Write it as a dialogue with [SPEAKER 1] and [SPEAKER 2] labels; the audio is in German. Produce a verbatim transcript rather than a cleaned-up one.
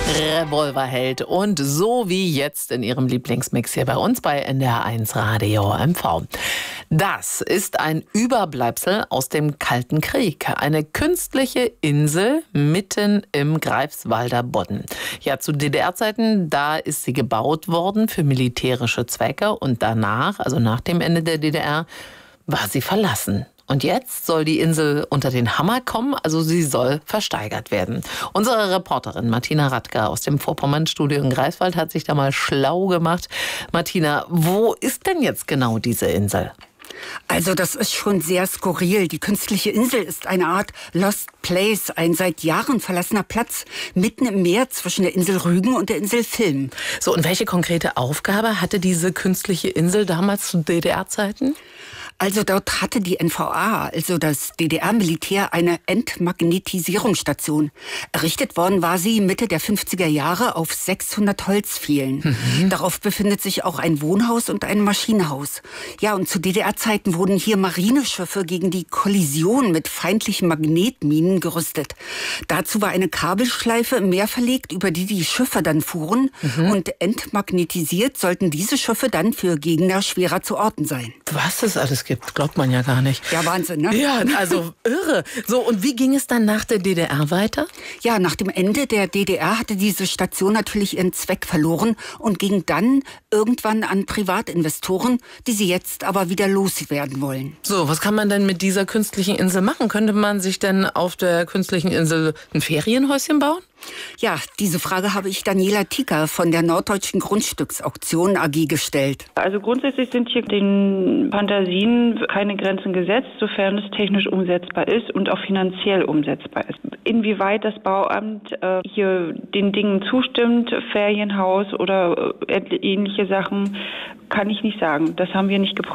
[SPEAKER 1] Revolverheld und so wie jetzt in ihrem Lieblingsmix hier bei uns bei N D R eins Radio M V. Das ist ein Überbleibsel aus dem Kalten Krieg. Eine künstliche Insel mitten im Greifswalder Bodden. Ja, zu D D R-Zeiten, da ist sie gebaut worden für militärische Zwecke und danach, also nach dem Ende der D D R, war sie verlassen. Und jetzt soll die Insel unter den Hammer kommen, also sie soll versteigert werden. Unsere Reporterin Martina Radka aus dem Vorpommern-Studio in Greifswald hat sich da mal schlau gemacht. Martina, wo ist denn jetzt genau diese Insel?
[SPEAKER 2] Also das ist schon sehr skurril. Die künstliche Insel ist eine Art Lost Place, ein seit Jahren verlassener Platz mitten im Meer zwischen der Insel Rügen und der Insel Vilm.
[SPEAKER 1] So, und welche konkrete Aufgabe hatte diese künstliche Insel damals zu D D R-Zeiten?
[SPEAKER 2] Also dort hatte die N V A, also das D D R-Militär, eine Entmagnetisierungsstation. Errichtet worden war sie Mitte der fünfziger Jahre auf sechshundert Holzpfählen. Mhm. Darauf befindet sich auch ein Wohnhaus und ein Maschinenhaus. Ja, und zu D D R-Zeiten wurden hier Marineschiffe gegen die Kollision mit feindlichen Magnetminen gerüstet. Dazu war eine Kabelschleife im Meer verlegt, über die die Schiffe dann fuhren. Mhm. Und entmagnetisiert sollten diese Schiffe dann für Gegner schwerer zu orten sein.
[SPEAKER 1] Was es alles gibt, glaubt man ja gar nicht.
[SPEAKER 2] Ja, Wahnsinn, ne?
[SPEAKER 1] Ja, also irre. So, und wie ging es dann nach der D D R weiter?
[SPEAKER 2] Ja, nach dem Ende der D D R hatte diese Station natürlich ihren Zweck verloren und ging dann irgendwann an Privatinvestoren, die sie jetzt aber wieder loswerden wollen.
[SPEAKER 1] So, was kann man denn mit dieser künstlichen Insel machen? Könnte man sich denn auf der künstlichen Insel ein Ferienhäuschen bauen?
[SPEAKER 2] Ja, diese Frage habe ich Daniela Tieker von der Norddeutschen Grundstücksauktion A G gestellt.
[SPEAKER 3] Also grundsätzlich sind hier den Fantasien keine Grenzen gesetzt, sofern es technisch umsetzbar ist und auch finanziell umsetzbar ist. Inwieweit das Bauamt äh, hier den Dingen zustimmt, Ferienhaus oder äh, ähnliche Sachen, kann ich nicht sagen. Das haben wir nicht geprüft.